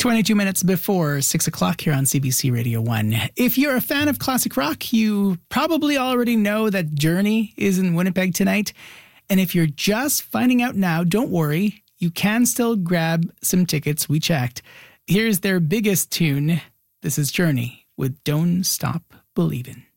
22 minutes before 6 o'clock here on CBC Radio 1. If you're a fan of classic rock, you probably already know that Journey is in Winnipeg tonight. And if you're just finding out now, don't worry. You can still grab some tickets. We checked. Here's their biggest tune. This is Journey with Don't Stop Believin'.